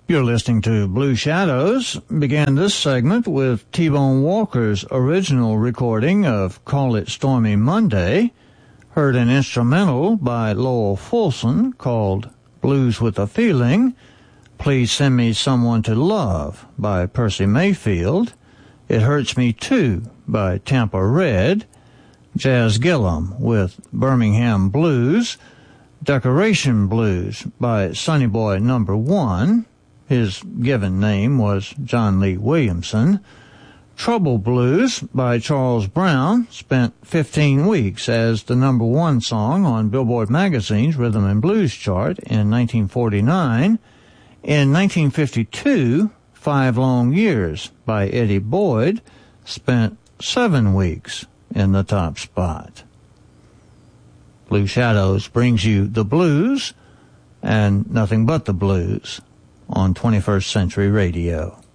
You're listening to Blue Shadows. Began this segment with T-Bone Walker's original recording of Call It Stormy Monday. Heard an instrumental by Lowell Fulson called Blues with a Feeling. Please Send Me Someone to Love by Percy Mayfield. It Hurts Me Too by Tampa Red. Jazz Gillum with Birmingham Blues. Decoration Blues by Sonny Boy No. 1. His given name was John Lee Williamson. Trouble Blues by Charles Brown spent 15 weeks as the number 1 song on Billboard Magazine's Rhythm and Blues chart in 1949. In 1952, 5 Long Years by Eddie Boyd spent 7 weeks in the top spot. Blue Shadows brings you the blues and nothing but the blues on 21st Century Radio.